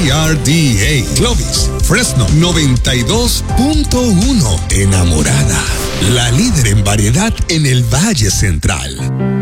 KRDA, Clovis, Fresno 92.1. Enamorada, la líder en variedad en el Valle Central.